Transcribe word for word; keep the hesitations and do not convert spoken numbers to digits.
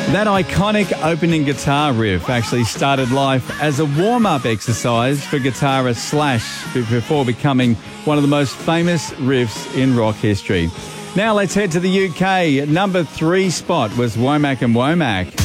That iconic opening guitar riff actually started life as a warm-up exercise for guitarist Slash before becoming one of the most famous riffs in rock history. Now let's head to the U K. Number three spot was Womack and Womack.